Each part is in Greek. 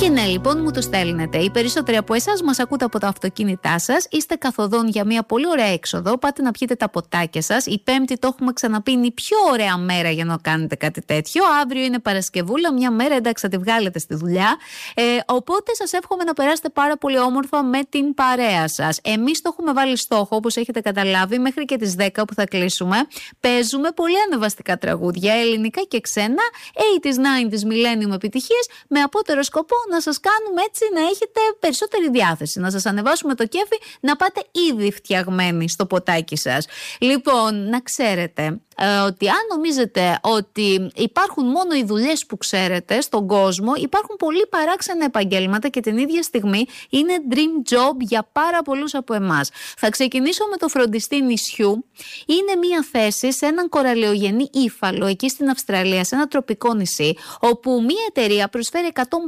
Και ναι, λοιπόν, μου το στέλνετε. Οι περισσότεροι από εσάς μας ακούτε από τα αυτοκίνητά σας. Είστε καθοδόν για μια πολύ ωραία έξοδο. Πάτε να πιείτε τα ποτάκια σας. Η Πέμπτη, το έχουμε ξαναπεί, είναι η πιο ωραία μέρα για να κάνετε κάτι τέτοιο. Αύριο είναι Παρασκευούλα, μια μέρα, εντάξει, θα τη βγάλετε στη δουλειά. Οπότε σας εύχομαι να περάσετε πάρα πολύ όμορφα με την παρέα σας. Εμείς το έχουμε βάλει στόχο, όπως έχετε καταλάβει, μέχρι και τις 10 που θα κλείσουμε. Παίζουμε πολύ ανεβαστικά τραγούδια, ελληνικά και ξένα, 80s, 90s, millennium επιτυχίες, με απότερο σκοπό να σας κάνουμε έτσι να έχετε περισσότερη διάθεση, να σας ανεβάσουμε το κέφι, να πάτε ήδη φτιαγμένοι στο ποτάκι σας. Λοιπόν, να ξέρετε ότι αν νομίζετε ότι υπάρχουν μόνο οι δουλειές που ξέρετε στον κόσμο, υπάρχουν πολλοί παράξενα επαγγέλματα και την ίδια στιγμή είναι dream job για πάρα πολλούς από εμάς. Θα ξεκινήσω με το φροντιστή νησιού. Είναι μια θέση σε έναν κοραλιογενή ύφαλο εκεί στην Αυστραλία, σε ένα τροπικό νησί, όπου μια εταιρεία προσφέρει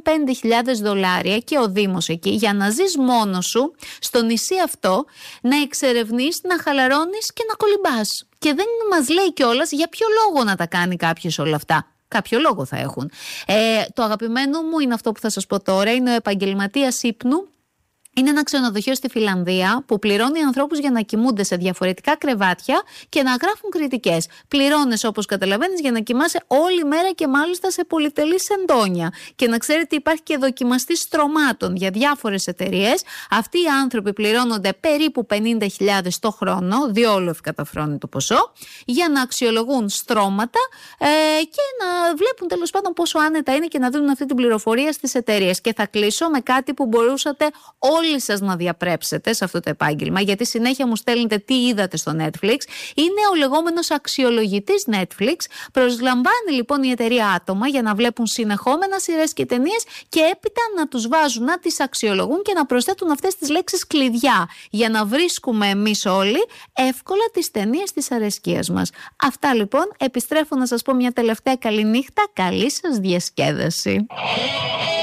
$105,000 και ο Δήμος εκεί για να ζεις μόνος σου στο νησί αυτό, να εξερευνείς, να χαλαρώνεις και να κολυμπάς. Και δεν μας λέει κιόλας για ποιο λόγο να τα κάνει κάποιος όλα αυτά. Κάποιο λόγο θα έχουν. Το αγαπημένο μου είναι αυτό που θα σας πω τώρα. Είναι ο επαγγελματίας ύπνου. Είναι ένα ξενοδοχείο στη Φιλανδία που πληρώνει ανθρώπους για να κοιμούνται σε διαφορετικά κρεβάτια και να γράφουν κριτικές. Πληρώνεις, όπως καταλαβαίνεις, για να κοιμάσαι όλη μέρα και μάλιστα σε πολυτελή σεντόνια. Και να ξέρετε, υπάρχει και δοκιμαστής στρωμάτων για διάφορες εταιρείες. Αυτοί οι άνθρωποι πληρώνονται περίπου $50,000 το χρόνο, διόλου ευκαταφρώνει το ποσό, για να αξιολογούν στρώματα και να βλέπουν τέλος πάντων πόσο άνετα είναι και να δίνουν αυτή την πληροφορία στις εταιρείες. Και θα κλείσω με κάτι που μπορούσατε όλοι σας να διαπρέψετε σε αυτό το επάγγελμα, γιατί συνέχεια μου στέλνετε τι είδατε στο Netflix. Είναι ο λεγόμενος αξιολογητής Netflix. Προσλαμβάνει λοιπόν η εταιρεία άτομα για να βλέπουν συνεχόμενα σειρές και ταινίες και έπειτα να τους βάζουν, να τις αξιολογούν και να προσθέτουν αυτές τις λέξεις κλειδιά για να βρίσκουμε εμείς όλοι εύκολα τις ταινίες της αρεσκίας μας. Αυτά λοιπόν. Επιστρέφω να σας πω μια τελευταία καλή νύχτα. Καλή σας διασκέδαση.